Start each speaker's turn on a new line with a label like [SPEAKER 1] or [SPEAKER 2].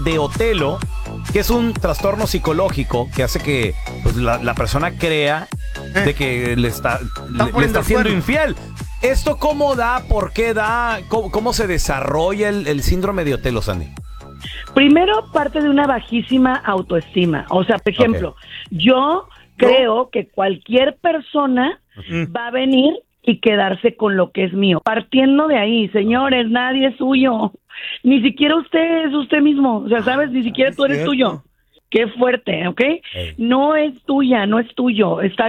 [SPEAKER 1] de Otelo, que es un trastorno psicológico que hace que pues, la persona crea de que le está siendo infiel. ¿Esto cómo da? ¿Por qué da? ¿Cómo se desarrolla el síndrome de Otelo, Sandy?
[SPEAKER 2] Primero parte de una bajísima autoestima. O sea, por ejemplo, yo creo que cualquier persona va a venir y quedarse con lo que es mío. Partiendo de ahí, señores, nadie es suyo. Ni siquiera usted es usted mismo. O sea, ¿sabes? Ni siquiera tú eres tuyo. Qué fuerte, ¿ok? No es tuya, no es tuyo. Está